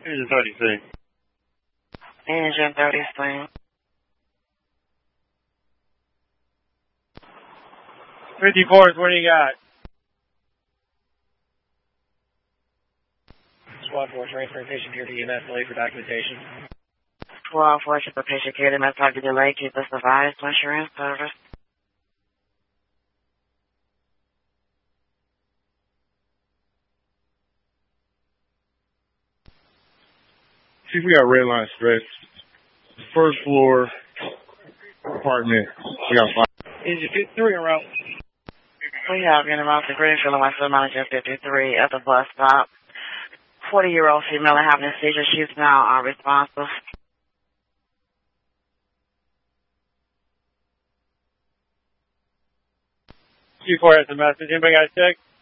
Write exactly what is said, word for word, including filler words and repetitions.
Engine thirty-six. Engine thirty-six. fifty-fourth, what do you got? Squad four, transferring patient here to E M S, delay for documentation. twelve four, ship a patient care to E M S, have to delay, keep us advised to insurance service. See if we got red line stretch. First floor apartment. We got five. Engine fifty-three en route. We have in about the Greenfield and Westfield Manager fifty-three at the bus stop. forty-year-old female having a seizure. She's now unresponsive. Q four has a message. Anybody got a check?